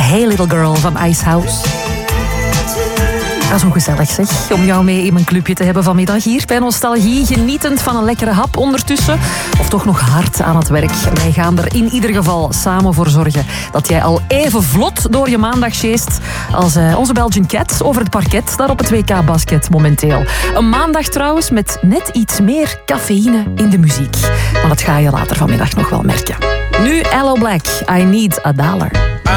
Hey Little Girl van Icehouse. Dat is zo gezellig zeg, om jou mee in mijn clubje te hebben vanmiddag hier bij Nostalgie. Genietend van een lekkere hap ondertussen. Of toch nog hard aan het werk. Wij gaan er in ieder geval samen voor zorgen dat jij al even vlot door je maandag sjeest als onze Belgian Cat over het parket daar op het WK Basket momenteel. Een maandag trouwens met net iets meer cafeïne in de muziek. Maar dat ga je later vanmiddag nog wel merken. Nu Aloe Black, I Need a Dollar.